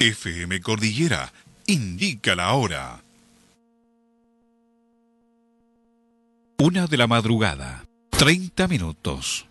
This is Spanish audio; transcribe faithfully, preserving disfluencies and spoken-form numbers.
F M Cordillera indica la hora. Una de la madrugada, treinta minutos.